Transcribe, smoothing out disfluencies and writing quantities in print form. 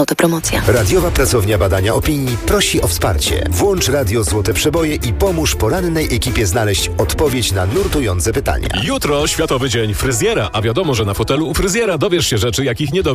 Autopromocja. Radiowa Pracownia Badania Opinii prosi o wsparcie. Włącz Radio Złote Przeboje i pomóż porannej ekipie znaleźć odpowiedź na nurtujące pytania. Jutro Światowy Dzień Fryzjera, a wiadomo, że na fotelu u fryzjera dowiesz się rzeczy, jakich nie dowiesz